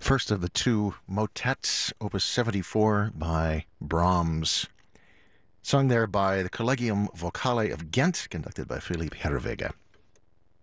first of the two motets, Opus 74 by Brahms, sung there by the Collegium Vocale of Ghent, conducted by Philippe Herreweghe.